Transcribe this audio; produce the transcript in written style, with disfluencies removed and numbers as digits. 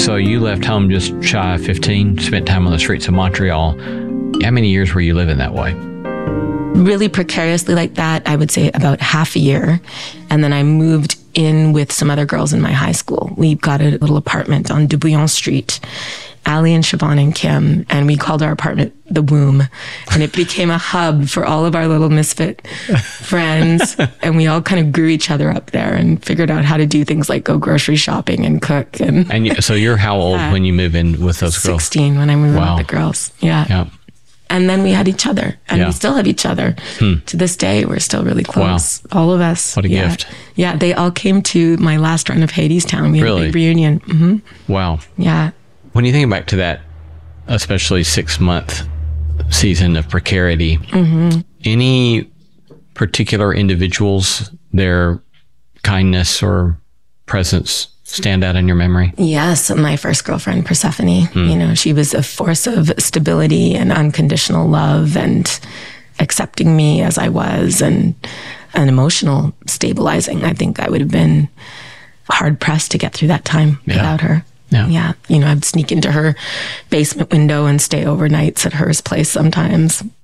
So you left home just shy of 15, spent time on the streets of Montreal. How many years were you living that way? Really precariously like that, I would say about half a year. And then I moved in with some other girls in my high school. We got a little apartment on Dubouillon Street, Allie and Siobhan and Kim, and we called our apartment The Womb. And it became a hub for all of our little misfit friends. And we all kind of grew each other up there and figured out how to do things like go grocery shopping and cook. And so you're how old when you move in with those girls? 16 when I moved in with the girls. Yeah. And then we had each other, and we still have each other. To this day, we're still really close. Wow. All of us. What a gift. Yeah, they all came to my last run of Hadestown. We had a big reunion. Mm-hmm. Wow. Yeah. When you think back to that, especially 6-month season of precarity, any particular individuals, their kindness or presence stand out in your memory? Yes, my first girlfriend, Persephone. You know, she was a force of stability and unconditional love and accepting me as I was, and an emotional stabilizing. I think I would have been hard pressed to get through that time without her. Yeah. You know, I'd sneak into her basement window and stay overnights at her place sometimes.